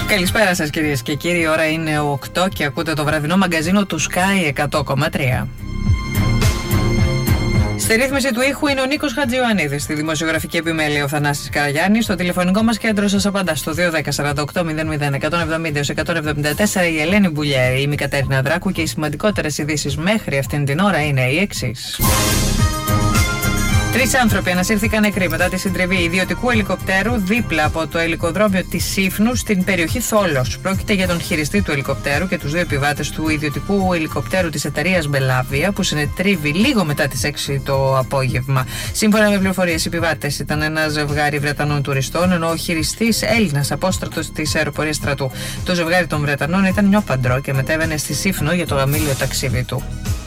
Καλησπέρα σας κυρίες και κύριοι, η ώρα είναι 8 και ακούτε το βραδινό μαγκαζίνο του Sky 100,3. Στη ρύθμιση του ήχου είναι ο Νίκος Χατζιωαννίδης, στη δημοσιογραφική επιμέλεια ο Θανάσης Καραγιάννης, στο τηλεφωνικό μας κέντρο σας απαντά στο 210-48-00-170-174 η Ελένη Μπουλιέρη, η Κατέρινα Δράκου και οι σημαντικότερες ειδήσεις μέχρι αυτήν την ώρα είναι οι εξής. 3 άνθρωποι ανασύρθηκαν νεκροί μετά τη συντριβή ιδιωτικού ελικοπτέρου δίπλα από το ελικοδρόμιο της Σύφνου στην περιοχή Θόλος. Πρόκειται για τον χειριστή του ελικοπτέρου και τους 2 επιβάτες του ιδιωτικού ελικοπτέρου της εταιρείας Μπελάβια που συνετρίβει λίγο μετά τις 6 το απόγευμα. Σύμφωνα με πληροφορίες, οι επιβάτες ήταν ένα ζευγάρι Βρετανών τουριστών, ενώ ο χειριστής Έλληνας απόστρατος της αεροπορίας στρατού. Το ζευγάρι των Βρετανών ήταν νιόπαντρο και μετέβαινε στη Σύφνο για το γαμήλιο ταξίδι του.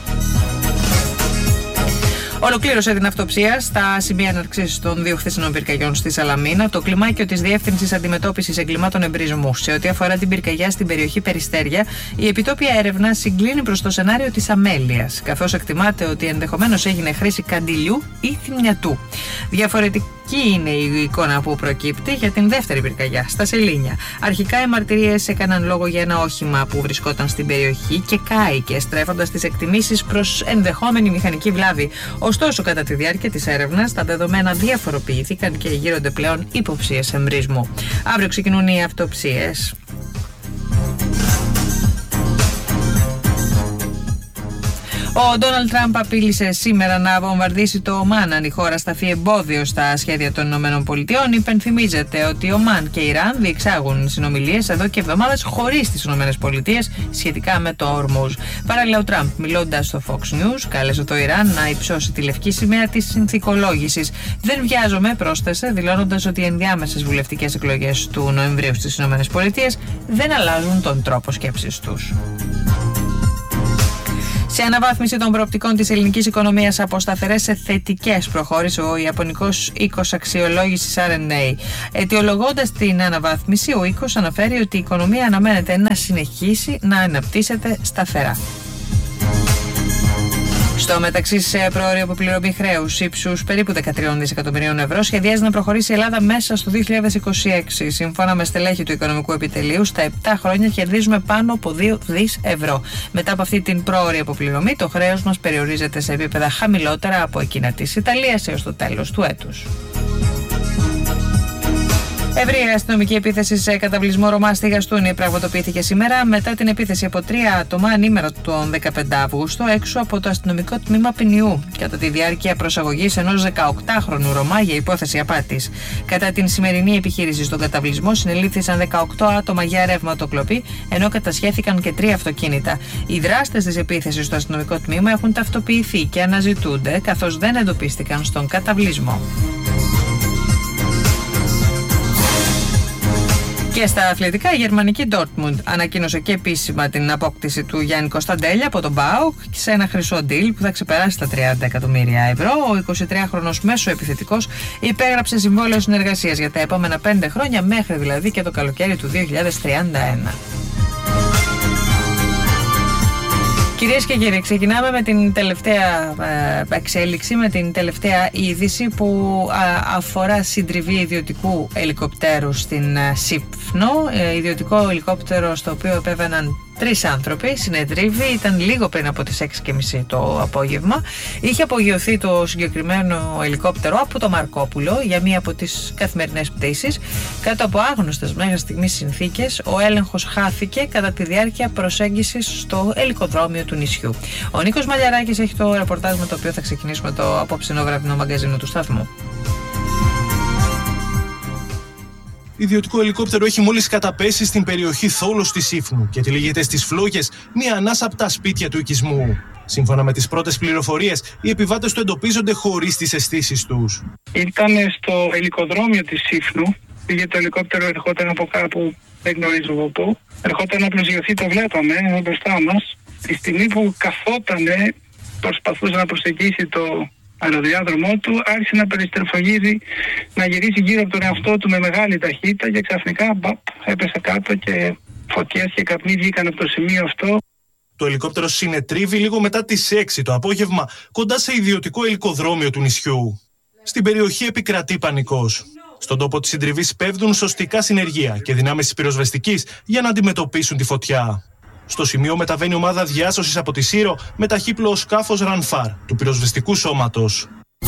Ολοκλήρωσε την αυτοψία στα σημεία έναρξης των 2 χθεσινών πυρκαγιών στη Σαλαμίνα το κλιμάκιο της Διεύθυνσης Αντιμετώπισης Εγκλημάτων Εμπρισμού. Σε ό,τι αφορά την πυρκαγιά στην περιοχή Περιστέρια, η επιτόπια έρευνα συγκλίνει προς το σενάριο της αμέλειας, καθώς εκτιμάται ότι ενδεχομένως έγινε χρήση καντιλιού ή θυμιατού. Διαφορετική είναι η εικόνα που προκύπτει για την δεύτερη πυρκαγιά, στα Σελήνια. Αρχικά οι μαρτυρίες έκαναν λόγο για ένα όχημα που βρισκόταν στην περιοχή και κάηκε, στρέφοντας τις εκτιμήσεις προς ενδεχόμενη μηχανική βλάβη. Ωστόσο, κατά τη διάρκεια της έρευνας, τα δεδομένα διαφοροποιήθηκαν και γύρονται πλέον υποψίες εμπρισμού. Αύριο ξεκινούν οι αυτοψίες. Ο Ντόναλντ Τραμπ απείλησε σήμερα να βομβαρδίσει το Ομάν αν η χώρα σταθεί εμπόδιο στα σχέδια των ΗΠΑ. Υπενθυμίζεται ότι ο Ομάν και η Ιράν διεξάγουν συνομιλίες εδώ και εβδομάδες χωρίς τις ΗΠΑ σχετικά με το Ορμούζ. Παράλληλα, ο Τραμπ, μιλώντας στο Fox News, κάλεσε το Ιράν να υψώσει τη λευκή σημαία της συνθηκολόγησης. Δεν βιάζομαι, πρόσθεσε, δηλώνοντας ότι οι ενδιάμεσες βουλευτικές εκλογές του Νοεμβρίου στις ΗΠΑ δεν αλλάζουν τον τρόπο σκέψης τους. Σε αναβάθμιση των προοπτικών της ελληνικής οικονομίας από σταθερές σε θετικές προχώρησε ο Ιαπωνικός οίκος αξιολόγησης R&A. Αιτιολογώντας την αναβάθμιση, ο οίκος αναφέρει ότι η οικονομία αναμένεται να συνεχίσει να αναπτύσσεται σταθερά. Στο μεταξύ, σε πρόωρη αποπληρωμή χρέους ύψους περίπου 13 δισεκατομμυρίων ευρώ σχεδιάζει να προχωρήσει η Ελλάδα μέσα στο 2026. Σύμφωνα με στελέχη του Οικονομικού Επιτελείου, στα 7 χρόνια κερδίζουμε πάνω από 2 δις ευρώ. Μετά από αυτή την πρόωρη αποπληρωμή, το χρέος μας περιορίζεται σε επίπεδα χαμηλότερα από εκείνα της Ιταλίας έως το τέλος του έτους. Ευρεία αστυνομική επίθεση σε καταβλισμό Ρωμά στη Γαστούνη πραγματοποιήθηκε σήμερα μετά την επίθεση από 3 άτομα ανήμερα τον 15 Αύγουστο έξω από το αστυνομικό τμήμα ποινιού κατά τη διάρκεια προσαγωγής ενός 18χρονου Ρωμά για υπόθεση απάτης. Κατά την σημερινή επιχείρηση στον καταβλισμό συνελήφθησαν 18 άτομα για ρεύματοκλοπή, ενώ κατασχέθηκαν και 3 αυτοκίνητα. Οι δράστες της επίθεσης στο αστυνομικό τμήμα έχουν ταυτοποιηθεί και αναζητούνται, καθώς δεν εντοπίστηκαν στον καταβλισμό. Και στα αθλητικά, η γερμανική Dortmund ανακοίνωσε και επίσημα την απόκτηση του Γιάννη Κωνσταντέλια από τον ΠΑΟΚ σε ένα χρυσό deal που θα ξεπεράσει τα 30 εκατομμύρια ευρώ. Ο 23χρονος μέσο επιθετικός υπέγραψε συμβόλαιο συνεργασίας για τα επόμενα 5 χρόνια, μέχρι δηλαδή και το καλοκαίρι του 2031. Κυρίες και κύριοι, ξεκινάμε με την τελευταία εξέλιξη, με την τελευταία είδηση που αφορά συντριβή ιδιωτικού ελικοπτέρου στην Σύφνο. Ιδιωτικό ελικόπτερο στο οποίο επέβαιναν 3 άνθρωποι, συνετρίβει, ήταν λίγο πριν από τις 6:30 το απόγευμα. Είχε απογειωθεί το συγκεκριμένο ελικόπτερο από το Μαρκόπουλο για μία από τις καθημερινές πτήσεις. Κάτω από άγνωστες μέχρι στιγμής συνθήκες, ο έλεγχος χάθηκε κατά τη διάρκεια προσέγγισης στο ελικοδρόμιο του νησιού. Ο Νίκος Μαλιαράκης έχει το ρεπορτάζ με το οποίο θα ξεκινήσουμε το απόψινό βραδινό μαγκαζίνο του σταθμού. Ιδιωτικό ελικόπτερο έχει μόλις καταπέσει στην περιοχή Θόλος της Σύφνου και τυλίγεται στις φλόγες μία ανάσα από τα σπίτια του οικισμού. Σύμφωνα με τις πρώτες πληροφορίες, οι επιβάτες του εντοπίζονται χωρίς τις αισθήσεις τους. Ήταν στο ελικοδρόμιο της Σύφνου. Πήγε το ελικόπτερο, ερχόταν από κάπου, δεν γνωρίζω από πού. Ερχόταν να προσγειωθεί, το βλέπαμε εδώ μπροστά μας. Τη στιγμή που καθότανε, προσπαθούσε να προσεγγίσει το αεροδιάδρομό του, άρχισε να περιστρεφογίζει, να γυρίσει γύρω από τον εαυτό του με μεγάλη ταχύτητα και ξαφνικά έπεσε κάτω και φωτιές και καπνοί βγήκαν από το σημείο αυτό. Το ελικόπτερο συνετρίβει λίγο μετά τις 6 το απόγευμα κοντά σε ιδιωτικό ελικοδρόμιο του νησιού. Στην περιοχή επικρατεί πανικός. Στον τόπο της συντριβής πέφτουν σωστικά συνεργεία και δυνάμεις της πυροσβεστικής για να αντιμετωπίσουν τη φωτιά. Στο σημείο μεταβαίνει ομάδα διάσωσης από τη Σύρο με ταχύπλοο σκάφος Ρανφάρ του πυροσβεστικού σώματος.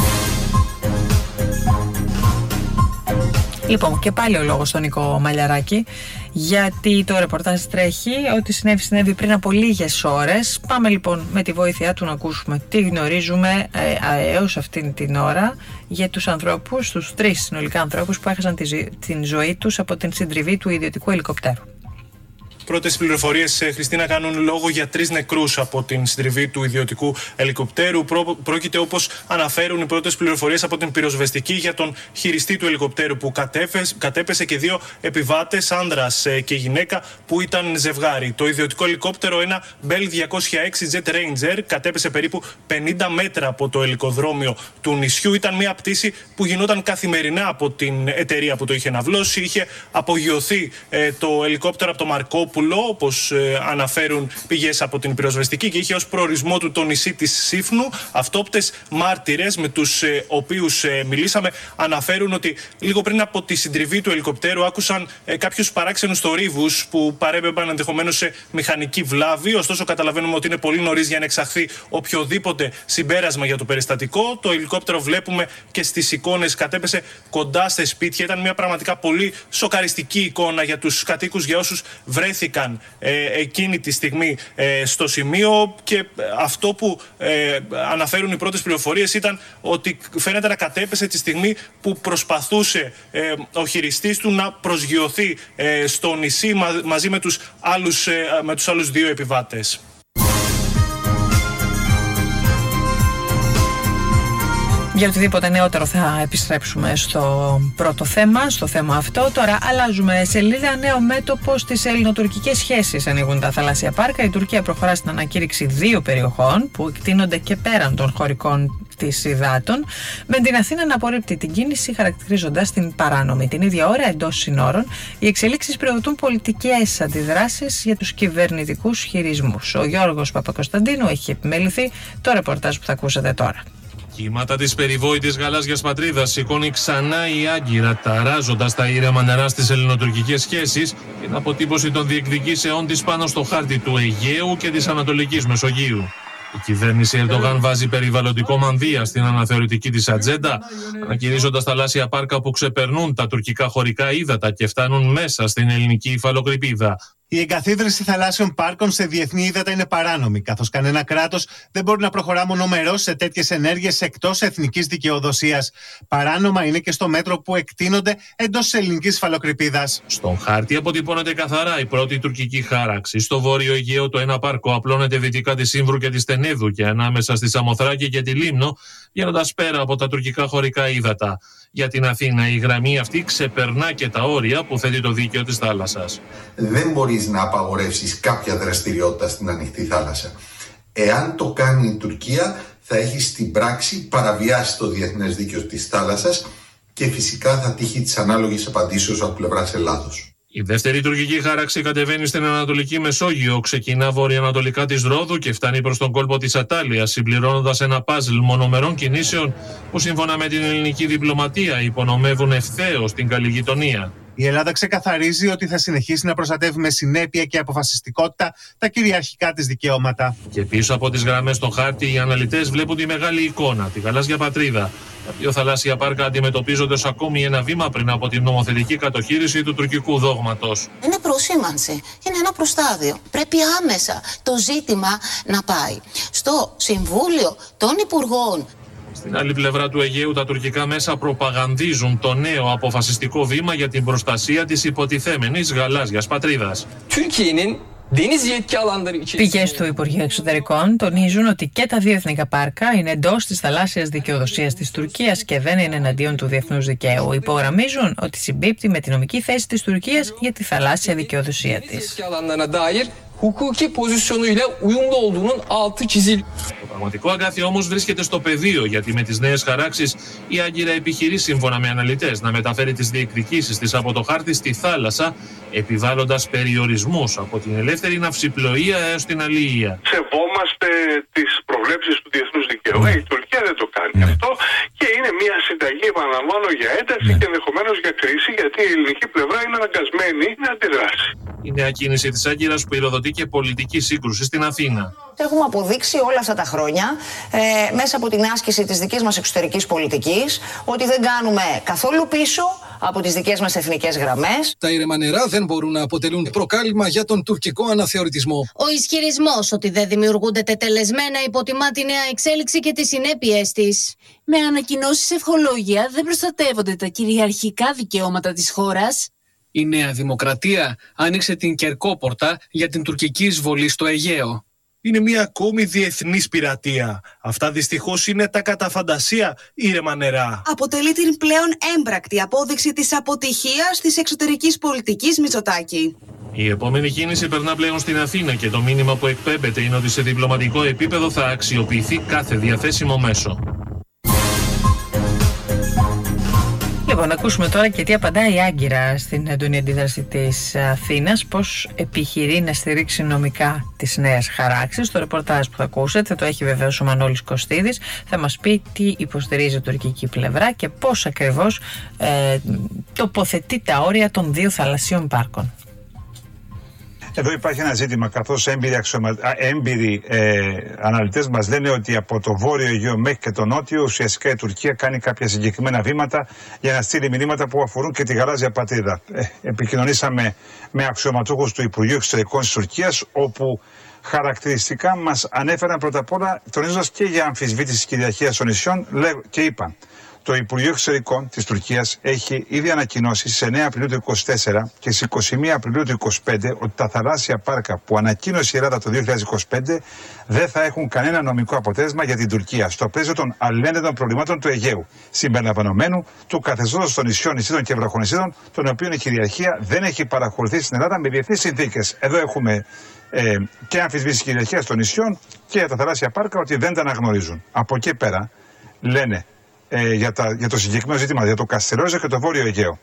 Λοιπόν, και πάλι ο λόγος στον Νικό Μαλιαράκη, γιατί το ρεπορτάζ τρέχει ότι συνέβη πριν από λίγες ώρες. Πάμε λοιπόν με τη βοήθειά του να ακούσουμε τι γνωρίζουμε έως αυτήν την ώρα για τους ανθρώπους, τους 3 συνολικά ανθρώπους που έχασαν την ζωή τους από την συντριβή του ιδιωτικού ελικοπτέρου. Πρώτες πληροφορίες, Χριστίνα, κάνουν λόγο για 3 νεκρούς από την συντριβή του ιδιωτικού ελικοπτέρου. Πρόκειται, όπως αναφέρουν οι πρώτες πληροφορίες από την πυροσβεστική, για τον χειριστή του ελικοπτέρου που κατέπεσε και 2 επιβάτες, άνδρας και γυναίκα, που ήταν ζευγάρι. Το ιδιωτικό ελικόπτερο, ένα Bell 206 Jet Ranger, κατέπεσε περίπου 50 μέτρα από το ελικοδρόμιο του νησιού. Ήταν μια πτήση που γινόταν καθημερινά από την εταιρεία που το είχε ναυλώσει. Είχε απογειωθεί το ελικόπτερο από το Μαρκόπουλο, όπως αναφέρουν πηγές από την πυροσβεστική, και είχε ως προορισμό του το νησί της Σύφνου. Αυτόπτες μάρτυρες με τους οποίους μιλήσαμε αναφέρουν ότι λίγο πριν από τη συντριβή του ελικοπτέρου άκουσαν κάποιους παράξενους θορύβους που παρέπεμπαν ενδεχομένως σε μηχανική βλάβη. Ωστόσο, καταλαβαίνουμε ότι είναι πολύ νωρίς για να εξαχθεί οποιοδήποτε συμπέρασμα για το περιστατικό. Το ελικόπτερο, βλέπουμε και στις εικόνες, κατέπεσε κοντά στα σπίτια. Ήταν μια πραγματικά πολύ σοκαριστική εικόνα για τους κατοίκους, για όσους βρέθηκαν εκείνη τη στιγμή στο σημείο, και αυτό που αναφέρουν οι πρώτες πληροφορίες ήταν ότι φαίνεται να κατέπεσε τη στιγμή που προσπαθούσε ο χειριστής του να προσγειωθεί στο νησί μαζί με τους άλλους 2 επιβάτες. Για οτιδήποτε νεότερο θα επιστρέψουμε στο πρώτο θέμα, στο θέμα αυτό. Τώρα αλλάζουμε σελίδα. Νέο μέτωπο στις ελληνοτουρκικές σχέσεις ανοίγουν τα θαλάσσια πάρκα. Η Τουρκία προχωρά στην ανακήρυξη 2 περιοχών που εκτείνονται και πέραν των χωρικών της υδάτων, με την Αθήνα να απορρίπτει την κίνηση, χαρακτηρίζοντας την παράνομη. Την ίδια ώρα, εντός συνόρων, οι εξελίξεις προωθούν πολιτικές αντιδράσεις για τους κυβερνητικούς χειρισμούς. Ο Γιώργος Παπακοσταντίνου έχει επιμεληθεί το ρεπορτάζ που θα ακούσετε τώρα. Κύματα της περιβόητης γαλάζιας πατρίδας σηκώνει ξανά η Άγκυρα, ταράζοντας τα ήρεμα νερά στις ελληνοτουρκικές σχέσεις και την αποτύπωση των διεκδικήσεών της πάνω στο χάρτη του Αιγαίου και της Ανατολικής Μεσογείου. Η κυβέρνηση Ερντογάν βάζει περιβαλλοντικό μανδύα στην αναθεωρητική της ατζέντα, ανακηρύσσοντας θαλάσσια πάρκα που ξεπερνούν τα τουρκικά χωρικά ύδατα και φτάνουν μέσα στην ελληνική υφαλοκρηπίδα. Η εγκαθίδρυση θαλάσσιων πάρκων σε διεθνή ύδατα είναι παράνομη, καθώς κανένα κράτος δεν μπορεί να προχωρά μονομερώς σε τέτοιες ενέργειες εκτός εθνικής δικαιοδοσίας. Παράνομα είναι και στο μέτρο που εκτείνονται εντός της ελληνικής υφαλοκρηπίδας. Στον χάρτη αποτυπώνεται καθαρά η πρώτη τουρκική χάραξη. Στο βόρειο Αιγαίο το ένα πάρκο απλώνεται δυτικά της Σύμβρου και της Τενέδου και ανάμεσα στη Σαμοθράκη και τη Λίμνο, βγαίνοντας πέρα από τα τουρκικά χωρικά ύδατα. Για την Αθήνα η γραμμή αυτή ξεπερνά και τα όρια που θέτει το δίκαιο της θάλασσας. Δεν μπορείς να απαγορεύσεις κάποια δραστηριότητα στην ανοιχτή θάλασσα. Εάν το κάνει η Τουρκία, θα έχει στην πράξη παραβιάσει το διεθνές δίκαιο της θάλασσας και φυσικά θα τύχει της ανάλογης απαντήσεως από πλευράς Ελλάδος. Η δεύτερη τουρκική χάραξη κατεβαίνει στην Ανατολική Μεσόγειο, ξεκινά βορειοανατολικά της Ρόδου και φτάνει προς τον κόλπο της Ατάλειας, συμπληρώνοντας ένα παζλ μονομερών κινήσεων που σύμφωνα με την ελληνική διπλωματία υπονομεύουν ευθέως την καλή γειτονία. Η Ελλάδα ξεκαθαρίζει ότι θα συνεχίσει να προστατεύει με συνέπεια και αποφασιστικότητα τα κυριαρχικά της δικαιώματα. Και πίσω από τις γραμμές στο χάρτη, οι αναλυτές βλέπουν τη μεγάλη εικόνα, τη γαλάζια πατρίδα. Τα 2 θαλάσσια πάρκα αντιμετωπίζονται ως ακόμη ένα βήμα πριν από την νομοθετική κατοχήρηση του τουρκικού δόγματος. Είναι προσήμανση, είναι ένα προστάδιο. Πρέπει άμεσα το ζήτημα να πάει στο Συμβούλιο των Υπουργών. Στην άλλη πλευρά του Αιγαίου, τα τουρκικά μέσα προπαγανδίζουν το νέο αποφασιστικό βήμα για την προστασία της υποτιθέμενης γαλάζιας πατρίδας. Πηγές του Υπουργείου Εξωτερικών τονίζουν ότι και τα 2 εθνικά πάρκα είναι εντός της θαλάσσιας δικαιοδοσίας της Τουρκίας και δεν είναι εναντίον του διεθνούς δικαίου. Υπογραμμίζουν ότι συμπίπτει με τη νομική θέση της Τουρκίας για τη θαλάσσια δικαιοδοσία της. Το πραγματικό αγκάθι όμως βρίσκεται στο πεδίο, γιατί με τις νέες χαράξεις η Άγκυρα επιχειρεί, σύμφωνα με αναλυτές, να μεταφέρει τις διεκδικήσεις της από το χάρτη στη θάλασσα, επιβάλλοντας περιορισμούς από την ελεύθερη ναυσιπλοεία έως την αλληλεία. Σεβόμαστε τις προβλέψεις του διεθνούς δικαίου. Η Τουρκία δεν το κάνει αυτό και είναι είναι μια συνταγή, επαναλαμβάνω, για ένταση και ενδεχομένως για κρίση, γιατί η ελληνική πλευρά είναι αναγκασμένη να αντιδράσει. Η νέα κίνηση της Άγκυρας πυροδοτεί και πολιτική σύγκρουση στην Αθήνα. Έχουμε αποδείξει όλα αυτά τα χρόνια, μέσα από την άσκηση της δικής μας εξωτερικής πολιτικής, ότι δεν κάνουμε καθόλου πίσω από τις δικές μας εθνικές γραμμές. Τα ήρεμα νερά δεν μπορούν να αποτελούν προκάλημα για τον τουρκικό αναθεωρητισμό. Ο ισχυρισμός ότι δεν δημιουργούνται τετελεσμένα υποτιμά τη νέα εξέλιξη και τις συνέπειες της. Με ανακοινώσεις ευχολόγια δεν προστατεύονται τα κυριαρχικά δικαιώματα της χώρας. Η Νέα Δημοκρατία άνοιξε την κερκόπορτα για την τουρκική εισβολή στο Αιγαίο. Είναι μια ακόμη διεθνής πειρατεία. Αυτά δυστυχώς είναι τα κατά φαντασία ήρεμα νερά. Αποτελεί την πλέον έμπρακτη απόδειξη της αποτυχίας της εξωτερικής πολιτικής Μητσοτάκη. Η επόμενη κίνηση περνά πλέον στην Αθήνα και το μήνυμα που εκπέμπεται είναι ότι σε διπλωματικό επίπεδο θα αξιοποιηθεί κάθε διαθέσιμο μέσο. Λοιπόν, να ακούσουμε τώρα και τι απαντά η Άγκυρα στην έντονη αντίδραση της Αθήνας, πώς επιχειρεί να στηρίξει νομικά τις νέες χαράξεις. Το ρεπορτάζ που θα ακούσετε το έχει βεβαίως ο Μανώλης Κωστίδης. Θα μας πει τι υποστηρίζει η τουρκική πλευρά και πώς ακριβώς τοποθετεί τα όρια των 2 θαλασσίων πάρκων. Εδώ υπάρχει ένα ζήτημα, καθώς έμπειροι αναλυτές μας λένε ότι από το βόρειο Αιγαίο μέχρι και το νότιο ουσιαστικά η Τουρκία κάνει κάποια συγκεκριμένα βήματα για να στείλει μηνύματα που αφορούν και τη γαλάζια πατρίδα. Επικοινωνήσαμε με αξιωματούχους του Υπουργείου Εξωτερικών της Τουρκίας, όπου χαρακτηριστικά μας ανέφεραν πρώτα απ' όλα, τονίζοντας και για αμφισβήτηση της κυριαρχίας των νησιών, και είπαν: το Υπουργείο Εξωτερικών της Τουρκίας έχει ήδη ανακοινώσει στις 9 Απριλίου του 2024 και στις 21 Απριλίου του 2025 ότι τα θαλάσσια πάρκα που ανακοίνωσε η Ελλάδα το 2025 δεν θα έχουν κανένα νομικό αποτέλεσμα για την Τουρκία στο πλαίσιο των αλληλένδετων προβλημάτων του Αιγαίου, συμπεριλαμβανομένου του καθεστώτος των νησιών, νησίδων και βραχονησίδων, των οποίων η κυριαρχία δεν έχει παραχωρηθεί στην Ελλάδα με διεθνείς συνθήκες. Εδώ έχουμε και αμφισβήτηση της κυριαρχίας των νησιών και για τα θαλάσσια πάρκα ότι δεν τα αναγνωρίζουν. Από εκεί πέρα λένε για το συγκεκριμένο ζήτημα, για το Καστελόριζο και το Βόρειο Αιγαίο.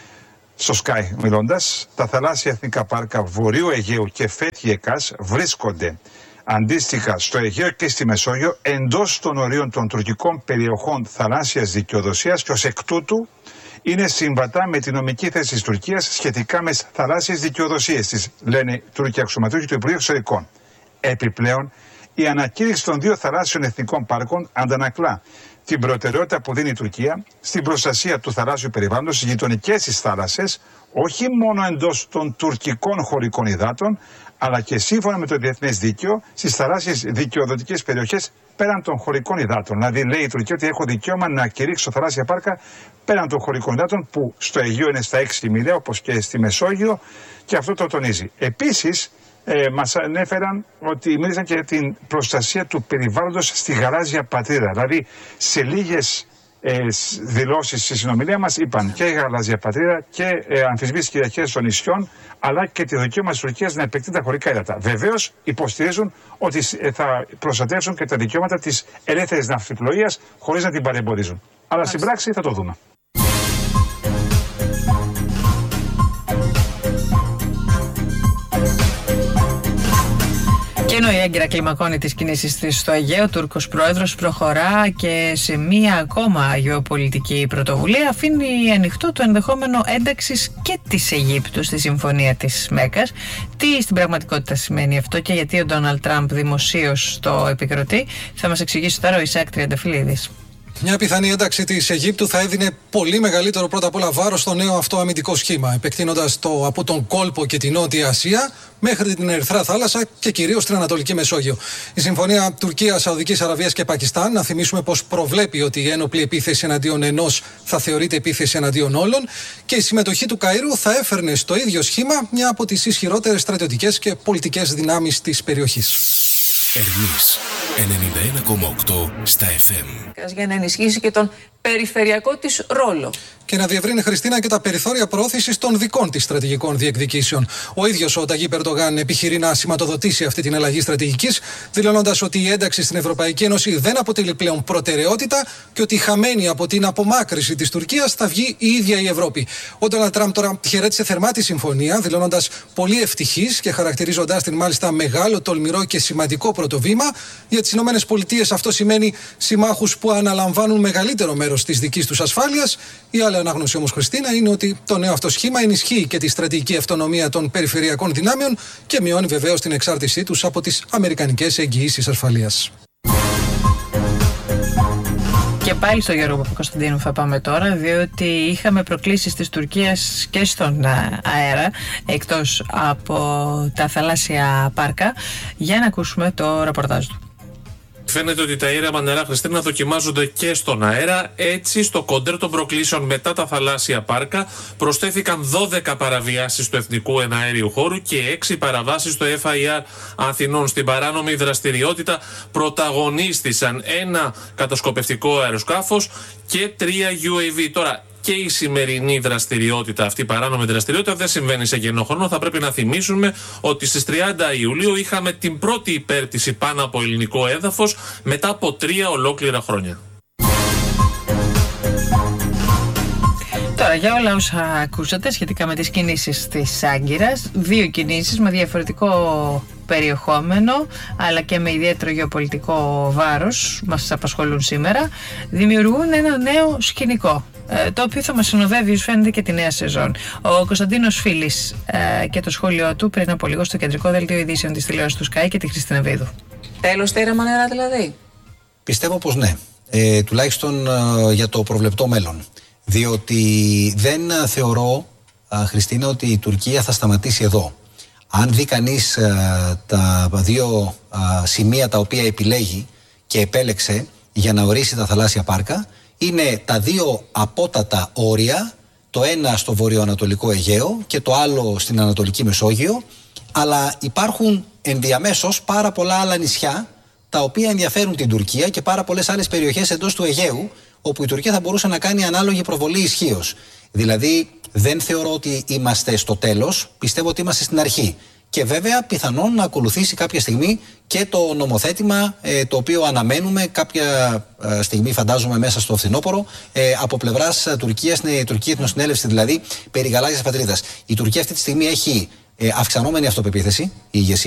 Στο Sky μιλώντας, τα θαλάσσια εθνικά πάρκα Βορείου Αιγαίου και Φέτιεκας βρίσκονται αντίστοιχα στο Αιγαίο και στη Μεσόγειο εντός των ορίων των τουρκικών περιοχών θαλάσσιας δικαιοδοσίας και ως εκ τούτου είναι συμβατά με τη νομική θέση της Τουρκίας σχετικά με θαλάσσιες δικαιοδοσίες της, λένε οι Τούρκοι αξιωματούχοι του Υπουργείου Εξωτερικών. Επιπλέον, η ανακήρυξη των 2 θαλάσσιων εθνικών πάρκων αντανακλά την προτεραιότητα που δίνει η Τουρκία στην προστασία του θαλάσσιου περιβάλλοντος στις γειτονικές της θάλασσες, όχι μόνο εντός των τουρκικών χωρικών υδάτων, αλλά και σύμφωνα με το διεθνές δίκαιο στις θαλάσσιες δικαιοδοτικές περιοχές πέραν των χωρικών υδάτων. Δηλαδή, λέει η Τουρκία ότι έχω δικαίωμα να κηρύξω θαλάσσια πάρκα πέραν των χωρικών υδάτων, που στο Αιγαίο είναι στα 6 μοιραία, όπως και στη Μεσόγειο, και αυτό το τονίζει. Επίσης, μας ανέφεραν ότι μίλησαν και για την προστασία του περιβάλλοντος στη γαλάζια πατρίδα. Δηλαδή, σε λίγες δηλώσεις στη συνομιλία μας είπαν και η γαλάζια πατρίδα και αμφισβήτηση κυριαρχίας των νησιών, αλλά και τη δικαίωμα της Τουρκίας να επεκτείνει τα χωρικά ύδατα. Βεβαίως, υποστηρίζουν ότι θα προστατεύσουν και τα δικαιώματα της ελεύθερης ναυσιπλοείας χωρίς να την παρεμποδίζουν. Αλλά στην πράξη θα το δούμε. Και ενώ η Άγκυρα κλιμακώνει τις κινήσεις της στο Αιγαίο, ο Τούρκος πρόεδρος προχωρά και σε μία ακόμα γεωπολιτική πρωτοβουλία, αφήνει ανοιχτό το ενδεχόμενο ένταξης και της Αιγύπτου στη συμφωνία της Μέκκας. Τι στην πραγματικότητα σημαίνει αυτό και γιατί ο Ντόναλντ Τραμπ δημοσίως το επικροτεί, θα μας εξηγήσει τώρα ο Ισάκ Τριανταφυλλίδης. Μια πιθανή ένταξη της Αιγύπτου θα έδινε πολύ μεγαλύτερο πρώτα απ' όλα βάρος στο νέο αυτό αμυντικό σχήμα, επεκτείνοντας το από τον κόλπο και την Νότια Ασία μέχρι την Ερυθρά Θάλασσα και κυρίως την Ανατολική Μεσόγειο. Η συμφωνία Τουρκίας, Σαουδικής Αραβίας και Πακιστάν, να θυμίσουμε πως προβλέπει ότι η ένοπλη επίθεση εναντίον ενός θα θεωρείται επίθεση εναντίον όλων, και η συμμετοχή του Καΐρου θα έφερνε στο ίδιο σχήμα μια από τις ισχυρότερες στρατιωτικές και πολιτικές δυνάμεις της περιοχής. Ερμής 91,8 στα FM. Για να ενισχύσει και τον περιφερειακό της ρόλο. Και να διευρύνει, Χριστίνα, και τα περιθώρια προώθησης των δικών της στρατηγικών διεκδικήσεων. Ο ίδιος ο Ταγίπ Ερντογάν επιχειρεί να σηματοδοτήσει αυτή την αλλαγή στρατηγικής, δηλώνοντας ότι η ένταξη στην Ευρωπαϊκή Ένωση δεν αποτελεί πλέον προτεραιότητα και ότι χαμένη από την απομάκρυση της Τουρκίας θα βγει η ίδια η Ευρώπη. Ο Ντόναλντ Τραμπ τώρα χαιρέτησε θερμά τη συμφωνία, δηλώνοντας πολύ ευτυχής και χαρακτηρίζοντάς την μάλιστα μεγάλο, τολμηρό και σημαντικό πρωτοβήμα για τη τις ΗΠΑ αυτό σημαίνει συμμάχους που αναλαμβάνουν μεγαλύτερο μέρος της δικής τους ασφάλειας. Η άλλη ανάγνωση όμως, Χριστίνα, είναι ότι το νέο αυτό σχήμα ενισχύει και τη στρατηγική αυτονομία των περιφερειακών δυνάμεων και μειώνει βεβαίως την εξάρτησή τους από τις αμερικανικές εγγυήσεις ασφαλείας. Και πάλι στο Γιώργο Παπακοσταντίνου θα πάμε τώρα, διότι είχαμε προκλήσεις της Τουρκίας και στον αέρα, εκτός από τα θαλάσσια πάρκα. Για να ακούσουμε το ρεπορτάζ του. Φαίνεται ότι τα ήρεμα νερά, Χριστίνα, δοκιμάζονται και στον αέρα. Έτσι, στο κοντέρ των προκλήσεων μετά τα θαλάσσια πάρκα προσθέθηκαν 12 παραβιάσεις του εθνικού εναέριου χώρου και 6 παραβάσεις στο FIR Αθηνών. Στην παράνομη δραστηριότητα πρωταγωνίστησαν ένα κατασκοπευτικό αεροσκάφος και 3 UAV. Τώρα, και η σημερινή δραστηριότητα, αυτή η παράνομη δραστηριότητα, δεν συμβαίνει σε κενό χρόνο. Θα πρέπει να θυμίσουμε ότι στις 30 Ιουλίου είχαμε την πρώτη υπέρπτυση πάνω από ελληνικό έδαφος μετά από 3 ολόκληρα χρόνια. Τώρα, για όλα όσα ακούσατε σχετικά με τις κινήσεις της Άγκυρας, 2 κινήσεις με διαφορετικό περιεχόμενο αλλά και με ιδιαίτερο γεωπολιτικό βάρος μας απασχολούν σήμερα, δημιουργούν ένα νέο σκηνικό, το οποίο θα μας συνοδεύει, ως φαίνεται, και τη νέα σεζόν. Ο Κωνσταντίνος Φίλης και το σχόλιο του πριν από λίγο στο κεντρικό δελτίο ειδήσεων της τηλεόρασης του Sky και τη Χριστίνα Βίδου. Τέλος τα ήρεμα νερά δηλαδή? Πιστεύω πως ναι, τουλάχιστον για το προβλεπτό μέλλον. Διότι δεν θεωρώ, Χριστίνα, ότι η Τουρκία θα σταματήσει εδώ. Αν δει κανείς τα 2 σημεία τα οποία επιλέγει και επέλεξε για να ορίσει τα θαλάσσια πάρκα, είναι τα 2 απότατα όρια, το ένα στο βορειοανατολικό Αιγαίο και το άλλο στην Ανατολική Μεσόγειο, αλλά υπάρχουν ενδιαμέσως πάρα πολλά άλλα νησιά τα οποία ενδιαφέρουν την Τουρκία και πάρα πολλές άλλες περιοχές εντός του Αιγαίου, όπου η Τουρκία θα μπορούσε να κάνει ανάλογη προβολή ισχύως. Δηλαδή, δεν θεωρώ ότι είμαστε στο τέλος, πιστεύω ότι είμαστε στην αρχή. Και βέβαια, πιθανόν να ακολουθήσει κάποια στιγμή και το νομοθέτημα το οποίο αναμένουμε κάποια στιγμή, φαντάζομαι, μέσα στο φθινόπωρο, από πλευράς Τουρκίας, η Τουρκία Εθνοσυνέλευση δηλαδή, περί γαλάζιας πατρίδας. Η Τουρκία αυτή τη στιγμή έχει αυξανόμενη αυτοπεποίθηση, η ηγεσία.